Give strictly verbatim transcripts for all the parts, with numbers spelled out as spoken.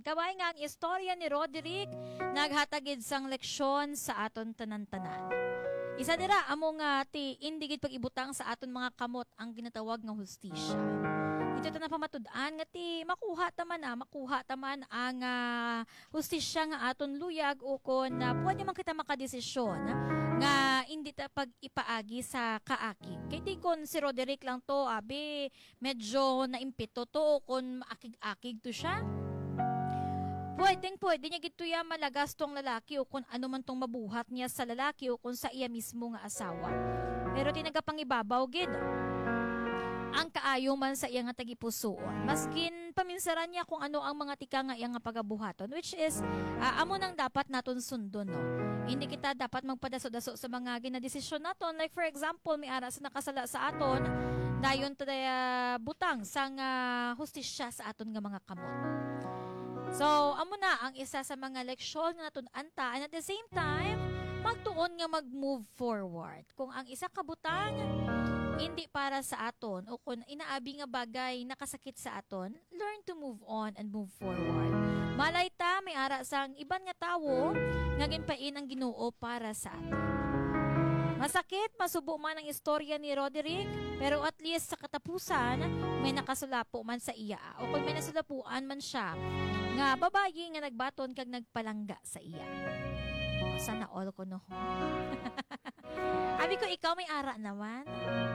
Kabay nga ang istorya ni Roderick naghatagid sang leksyon sa aton tanan-tanan. Isa dira amo nga ti indigid pag-ibutang sa aton mga kamot ang ginatawag nga hustisya. Ito ta na pamatud-an nga ti makuha taman ah, makuha taman ang uh, hustisya nga aton luyag o kon na uh, pwede man kita makadesisyon nga hindi ta pag-ipaagi sa kaakig. Kay di kon si Roderick lang to, abi medyo naimpito to kon maakig-akig to siya. Pwedeng pwede niya gito ya malagas tong lalaki o kung ano man tong mabuhat niya sa lalaki o kung sa iya mismo nga asawa. Pero tinagapangibabaw gid ang kaayo man sa iya nga tagipusoon. Maskin paminsaran niya kung ano ang mga tika nga iya nga pagabuhaton, which is uh, amo nang dapat naton sundon, no? Hindi kita dapat magpadaso-daso sa mga ginadesisyon naton. Like for example, may ara sa nakasala sa aton, dayon tayo butang sang uh, hustisya sa aton nga mga kamot. So, amo na ang isa sa mga leksyon nga naton anta, and at the same time, magtuon nga mag-move forward. Kung ang isa kabutang hindi para sa aton o kung inaabi nga bagay nakasakit sa aton, learn to move on and move forward. Malay ta may ara sang iban nga tawo nga ginpain ang Ginoo para sa aton. Masakit, masubo man ang istorya ni Roderick, pero at least sa katapusan, may nakasulapo man sa iya. O kung may nasulapuan man siya, nga babayi nga nagbaton kag nagpalangga sa iya. Sana all ko no. Abi ko, ikaw may ara naman.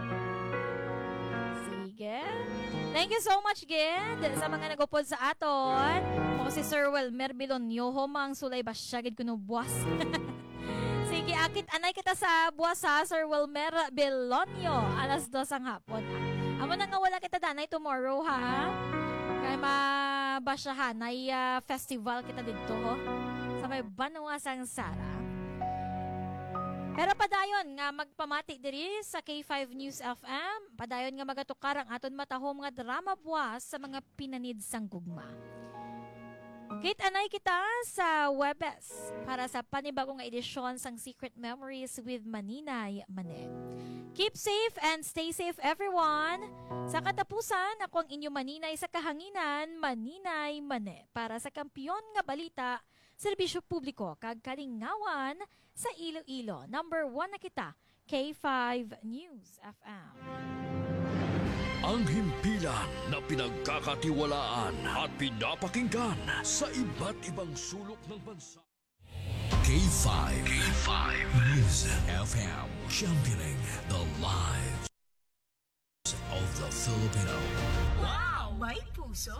Sige. Thank you so much, Gid, sa mga nagupod sa aton. Mo si Sir Wilmer Bilonyo, mang sulay basyagid kuno buwas. Sige, akit anay kita sa buwas ha, Sir Wilmer Bilonyo. Alas dos ang hapon. Amo na nga wala kita danay tomorrow ha. Kaya mabasyahan ay uh, festival kita dito ho. Sa may Banawasang Sara. Pero padayon nga magpamati diri sa K five News F M. Padayon nga magatukar ang aton matahom nga drama buwas sa mga pinanid sang gugma. Kit anay kita sa Webes para sa panibagong edisyon sang Secret Memories with Maninay Mane. Keep safe and stay safe everyone. Sa katapusan, ako ang inyo Maninay sa kahanginan, Maninay Mane. Para sa kampiyon nga balita, serbisyo publiko kag kalingawan sa Iloilo. Number one na kita, K five News F M. Ang himpilan na pinagkakatiwalaan at pinapakinggan sa iba't ibang sulok ng bansa. K five. K five News F M. Championing the lives of the Filipino. Wow! May puso!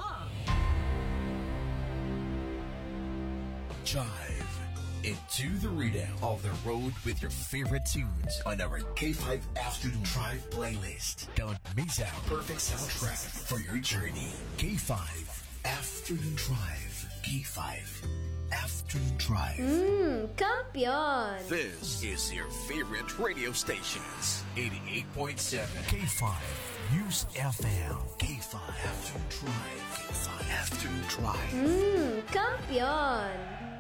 Jive into the rhythm of the road with your favorite tunes on our K five Afternoon Drive playlist. Don't miss out. Perfect soundtrack for your journey. K five Afternoon Drive. K five Afternoon Drive. Mmm, kampiyon! This is your favorite radio stations. eighty-eight point seven K five News F M. K five Afternoon Drive. K five Afternoon Drive. Mmm, kampiyon!